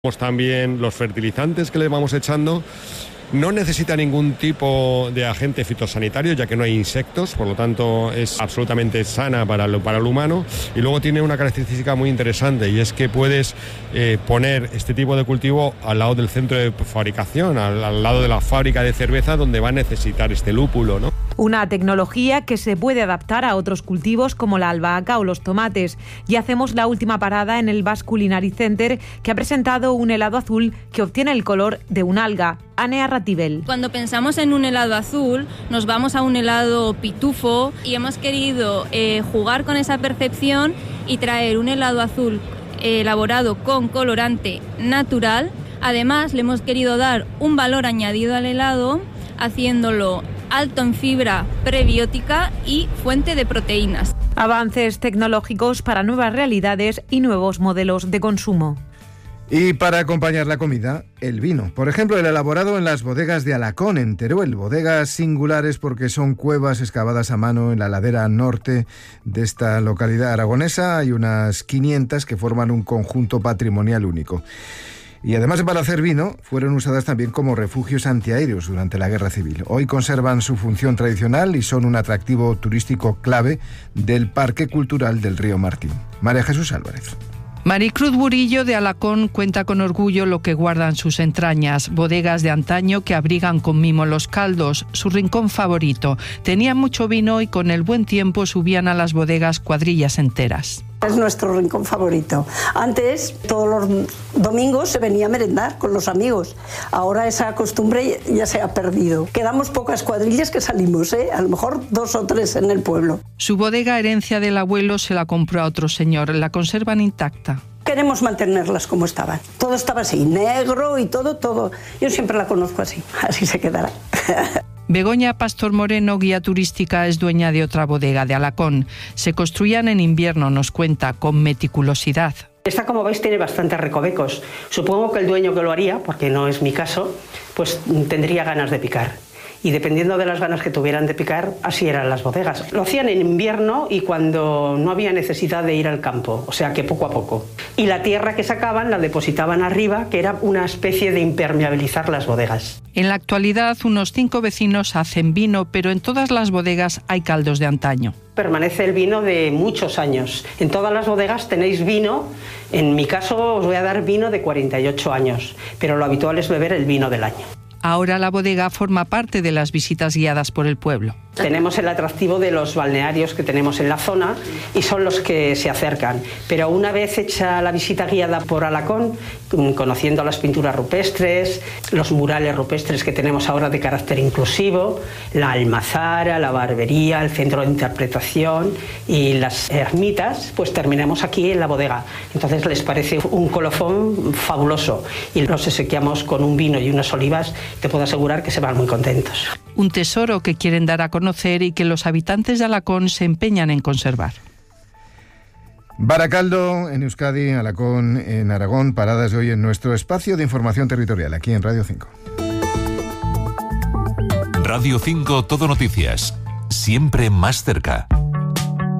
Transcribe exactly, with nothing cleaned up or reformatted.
También los fertilizantes que le vamos echando no necesita ningún tipo de agente fitosanitario, ya que no hay insectos, por lo tanto es absolutamente sana para el, para el humano. Y luego tiene una característica muy interesante, y es que puedes eh, poner este tipo de cultivo al lado del centro de fabricación, al, al lado de la fábrica de cerveza, donde va a necesitar este lúpulo, ¿no? Una tecnología que se puede adaptar a otros cultivos como la albahaca o los tomates. Y hacemos la última parada en el Basque Culinary Center, que ha presentado un helado azul que obtiene el color de un alga. Ane Arratibel. Cuando pensamos en un helado azul, nos vamos a un helado pitufo y hemos querido eh, jugar con esa percepción y traer un helado azul eh, elaborado con colorante natural. Además, le hemos querido dar un valor añadido al helado, haciéndolo alto en fibra prebiótica y fuente de proteínas. Avances tecnológicos para nuevas realidades y nuevos modelos de consumo. Y para acompañar la comida, el vino. Por ejemplo, el elaborado en las bodegas de Alacón, en Teruel. Bodegas singulares porque son cuevas excavadas a mano en la ladera norte de esta localidad aragonesa. Hay unas quinientas que forman un conjunto patrimonial único. Y además de para hacer vino, fueron usadas también como refugios antiaéreos durante la Guerra Civil. Hoy conservan su función tradicional y son un atractivo turístico clave del Parque Cultural del Río Martín. María Jesús Álvarez. Maricruz Burillo de Alacón cuenta con orgullo lo que guardan sus entrañas, bodegas de antaño que abrigan con mimo los caldos, su rincón favorito. Tenían mucho vino y con el buen tiempo subían a las bodegas cuadrillas enteras. Es nuestro rincón favorito. Antes, todos los domingos se venía a merendar con los amigos. Ahora esa costumbre ya se ha perdido. Quedamos pocas cuadrillas que salimos, ¿eh? A lo mejor dos o tres en el pueblo. Su bodega, herencia del abuelo, se la compró a otro señor. La conservan intacta. Queremos mantenerlas como estaban. Todo estaba así, negro y todo, todo. Yo siempre la conozco así, así se quedará. Begoña Pastor Moreno, guía turística, es dueña de otra bodega de Alacón. Se construían en invierno, nos cuenta, con meticulosidad. Esta, como veis, tiene bastantes recovecos. Supongo que el dueño que lo haría, porque no es mi caso, pues tendría ganas de picar. Y dependiendo de las ganas que tuvieran de picar, así eran las bodegas. Lo hacían en invierno y cuando no había necesidad de ir al campo, o sea que poco a poco. Y la tierra que sacaban la depositaban arriba, que era una especie de impermeabilizar las bodegas. En la actualidad, unos cinco vecinos hacen vino, pero en todas las bodegas hay caldos de antaño. Permanece el vino de muchos años. En todas las bodegas tenéis vino. En mi caso os voy a dar vino de cuarenta y ocho años, pero lo habitual es beber el vino del año. Ahora la bodega forma parte de las visitas guiadas por el pueblo. Tenemos el atractivo de los balnearios que tenemos en la zona y son los que se acercan. Pero una vez hecha la visita guiada por Alacón, conociendo las pinturas rupestres, los murales rupestres que tenemos ahora de carácter inclusivo, la almazara, la barbería, el centro de interpretación y las ermitas, pues terminamos aquí en la bodega. Entonces les parece un colofón fabuloso y los obsequiamos con un vino y unas olivas. Te puedo asegurar que se van muy contentos. Un tesoro que quieren dar a conocer y que los habitantes de Alacón se empeñan en conservar. Baracaldo en Euskadi, Alacón en Aragón, paradas de hoy en nuestro espacio de información territorial, aquí en Radio cinco. Radio cinco, Todo Noticias, siempre más cerca.